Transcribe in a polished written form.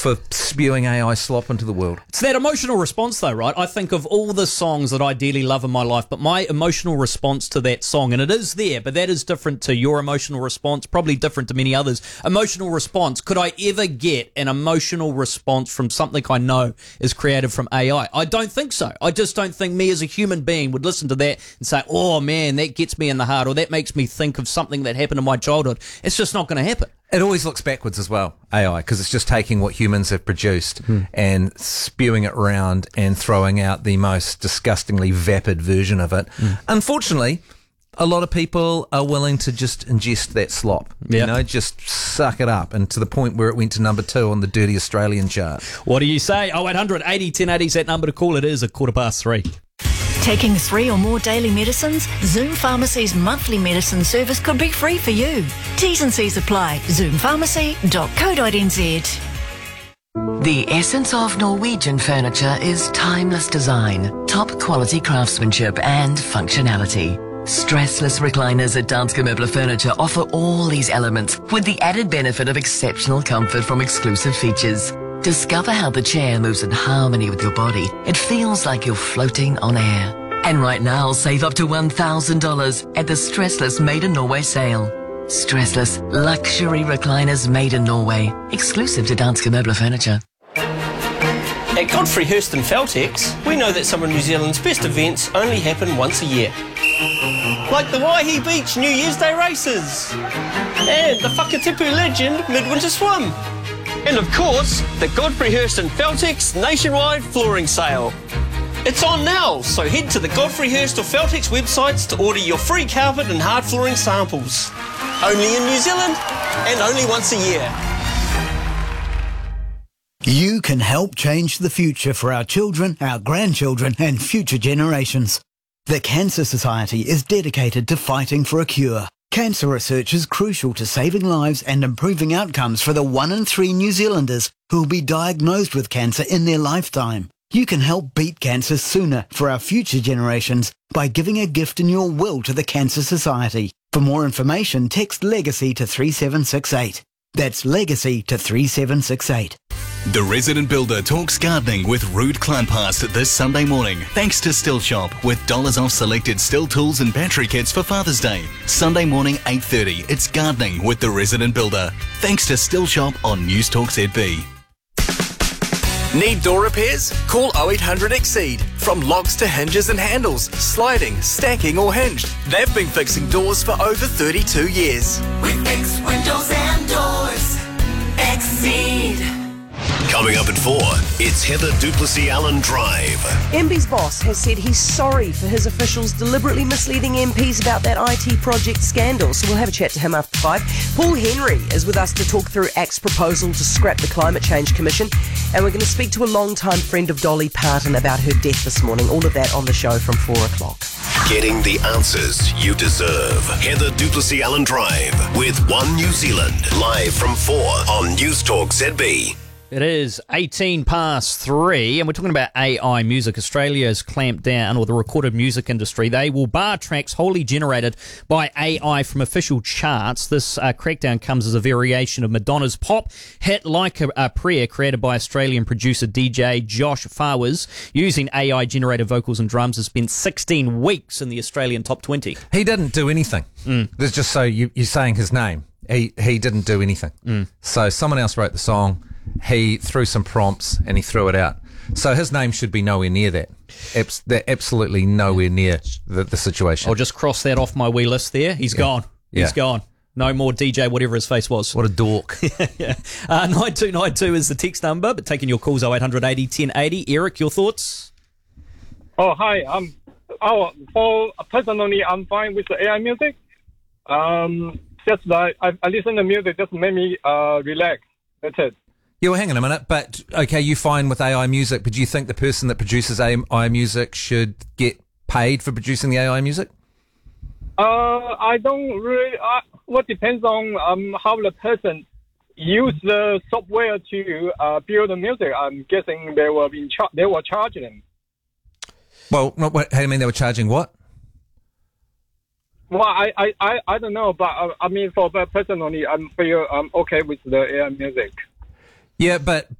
for spewing AI slop into the world. It's that emotional response, though, right? I think of all the songs that I dearly love in my life, but my emotional response to that song, and it is there, but that is different to your emotional response, probably different to many others. Emotional response. Could I ever get an emotional response from something I know is created from AI? I don't think so. I just don't think me as a human being would listen to that and say, oh man, that gets me in the heart, or that makes me think of something that happened in my childhood. It's just not going to happen. It always looks backwards as well, AI, because it's just taking what humans have produced and spewing it around and throwing out the most disgustingly vapid version of it. Unfortunately, a lot of people are willing to just ingest that slop, just suck it up, and to the point where it went to number 2 on the Dirty Australian chart. What do you say? 0800 80 1080 is that number to call. It is 3:15. Taking 3 or more daily medicines? Zoom Pharmacy's monthly medicine service could be free for you. T's and C's apply. zoompharmacy.co.nz. The essence of Norwegian furniture is timeless design, top quality craftsmanship and functionality. Stressless recliners at Danske Møbler Furniture offer all these elements with the added benefit of exceptional comfort from exclusive features. Discover how the chair moves in harmony with your body. It feels like you're floating on air. And right now, save up to $1,000 at the Stressless Made in Norway sale. Stressless luxury recliners made in Norway, exclusive to Danske Møbler Furniture. At Godfrey Hirst and Feltex, we know that some of New Zealand's best events only happen once a year. Like the Waihi Beach New Year's Day races and the Whakatipu Legend Midwinter Swim. And of course, the Godfrey Hirst and Feltex nationwide flooring sale. It's on now, so head to the Godfrey Hirst or Feltex websites to order your free carpet and hard flooring samples. Only in New Zealand and only once a year. You can help change the future for our children, our grandchildren and future generations. The Cancer Society is dedicated to fighting for a cure. Cancer research is crucial to saving lives and improving outcomes for the 1 in 3 New Zealanders who will be diagnosed with cancer in their lifetime. You can help beat cancer sooner for our future generations by giving a gift in your will to the Cancer Society. For more information, text LEGACY to 3768. That's LEGACY to 3768. The Resident Builder talks gardening with Ruud Kleinpast this Sunday morning, thanks to Still Shop, with dollars off selected Still tools and battery kits for Father's Day. Sunday morning, 8:30, it's gardening with the Resident Builder, thanks to Still Shop on News Talk ZB. Need door repairs? Call 0800 Exceed. From locks to hinges and handles, sliding, stacking or hinged, they've been fixing doors for over 32 years. We fix windows and doors. Exceed. Coming up at 4, it's Heather Duplessis-Allen Drive. MB's boss has said he's sorry for his officials deliberately misleading MPs about that IT project scandal, so we'll have a chat to him after 5. Paul Henry is with us to talk through ACT's proposal to scrap the Climate Change Commission, and we're going to speak to a long-time friend of Dolly Parton about her death this morning. All of that on the show from 4 o'clock. Getting the answers you deserve. Heather Duplessis-Allen Drive with One New Zealand. Live from 4 on News Talk ZB. It is 3:18, and we're talking about AI music. Australia has clamped down, or the recorded music industry. They will bar tracks wholly generated by AI from official charts. This crackdown comes as a variation of Madonna's pop hit Like a Prayer, created by Australian producer DJ Josh Fawers. Using AI-generated vocals and drums, has spent 16 weeks in the Australian top 20. He didn't do anything. There's just so you're saying his name. He didn't do anything. So someone else wrote the song. He threw some prompts and he threw it out. So his name should be nowhere near that. They're absolutely nowhere near the situation. I'll just cross that off my wee list there. He's gone. He's gone. No more DJ, whatever his face was. What a dork. 9292 is the text number, but taking your calls 0800 80 1080. Eric, your thoughts? Oh, hi. For personally, I'm fine with the AI music. Just like I listen to music, just make me relax. That's it. Yeah, well, hang on a minute. But, okay, you're fine with AI music, but do you think the person that produces AI music should get paid for producing the AI music? I don't really... what depends on how the person use the software to build the music. I'm guessing they were charging them. Well, how do you mean they were charging what? Well, I don't know, but I mean, for personally, I'm okay with the AI music. Yeah, but